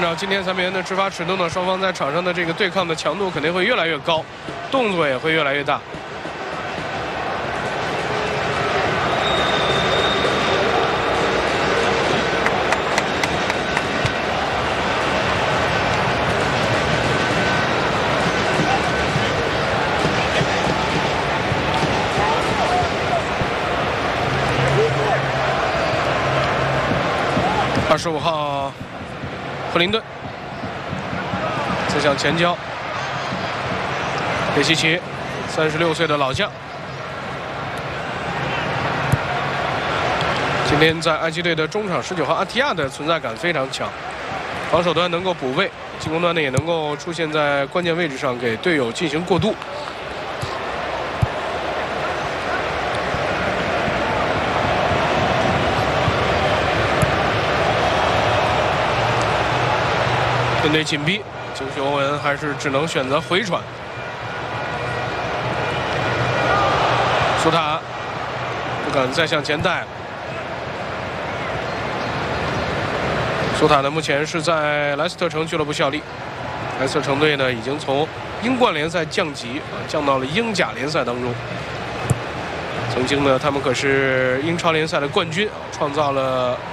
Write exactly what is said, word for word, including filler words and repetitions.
按照今天三比零的执法尺度呢，双方在场上的这个对抗的强度肯定会越来越高，动作也会越来越大。二十五号，弗林顿再向前交，佩西奇，三十六岁的老将，今天在爱奇队的中场十九号阿提亚的存在感非常强，防守端能够补位，进攻端呢也能够出现在关键位置上给队友进行过渡。面对紧逼，金许欧文还是只能选择回传。苏塔不敢再向前带。苏塔呢，目前是在莱斯特城俱乐部效力。莱斯特城队呢，已经从英冠联赛降级啊，降到了英甲联赛当中。曾经呢，他们可是英超联赛的冠军，创造了